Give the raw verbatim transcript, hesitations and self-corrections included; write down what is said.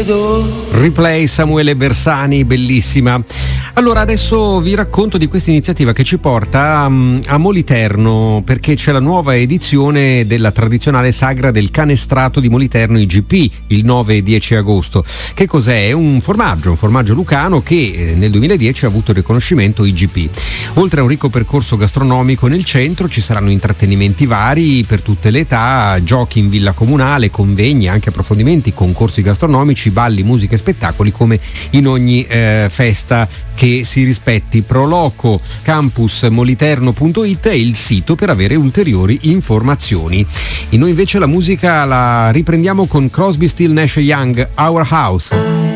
vedo. Replay Samuele Bersani, bellissima. Allora adesso vi racconto di questa iniziativa che ci porta um, a Moliterno, perché c'è la nuova edizione della tradizionale sagra del canestrato di Moliterno I G P il nove e dieci agosto. Che cos'è? È un formaggio, un formaggio lucano che eh, nel duemiladieci ha avuto il riconoscimento I G P. Oltre a un ricco percorso gastronomico nel centro ci saranno intrattenimenti vari per tutte le età, giochi in villa comunale, convegni, anche approfondimenti, concorsi gastronomici, balli, musica e spettacoli come in ogni eh, festa che si rispetti. Proloco campus moliterno punto it è il sito per avere ulteriori informazioni. E noi invece la musica la riprendiamo con Crosby, Still, Nash and Young, Our House.